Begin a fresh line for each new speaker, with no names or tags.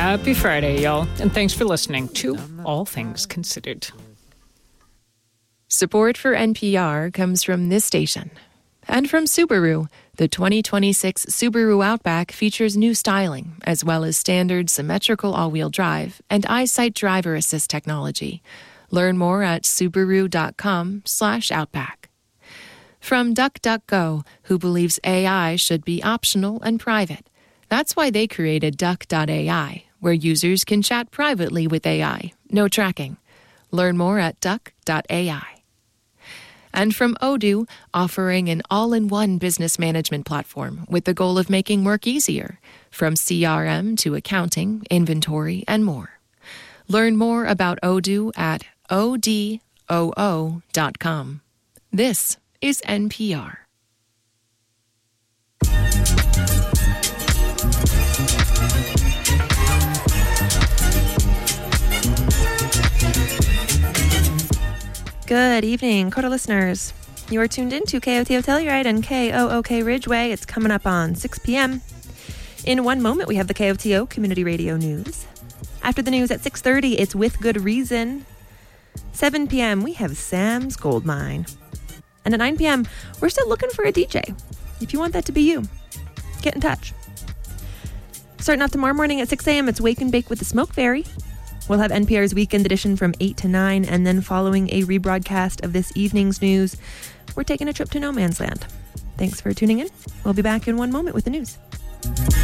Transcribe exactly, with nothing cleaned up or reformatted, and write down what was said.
Happy Friday, y'all, and thanks for listening to All Things Considered.
Support for N P R comes from this station. And from Subaru, the twenty twenty-six Subaru Outback features new styling, as well as standard symmetrical all-wheel drive and EyeSight driver assist technology. Learn more at Subaru.com slash Outback. From DuckDuckGo, who believes A I should be optional and private. That's why they created Duck dot A I, where users can chat privately with A I. No tracking. Learn more at Duck dot A I. And from Odoo, offering an all-in-one business management platform with the goal of making work easier, from C R M to accounting, inventory, and more. Learn more about Odoo at O D O O dot com. This is N P R.
Good evening, Coda listeners. You are tuned in to K O T O Telluride and K O O K Ridgeway. It's coming up on six p.m. In one moment, we have the K O T O Community Radio News. After the news at six thirty, it's With Good Reason. seven p.m., we have Sam's Gold Mine. And at nine p.m., we're still looking for a D J. If you want that to be you, get in touch. Starting off tomorrow morning at six a.m., it's Wake and Bake with the Smoke Fairy. We'll have N P R's Weekend Edition from eight to nine, and then following a rebroadcast of this evening's news, we're taking a trip to No Man's Land. Thanks for tuning in. We'll be back in one moment with the news.